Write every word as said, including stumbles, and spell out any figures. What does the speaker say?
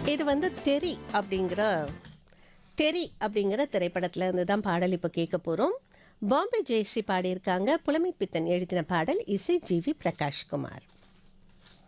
இது வந்து தெறி அப்படிங்கிற தெறி அப்படிங்கிற திரைப்படத்துல இருந்து தான் பாடல் இப்போ கேட்க போகிறோம். பாம்பே ஜெயஸ்ரீ பாடியிருக்காங்க. புலமைப்பித்தன் எழுதின பாடல், இசை ஜி வி பிரகாஷ்குமார்.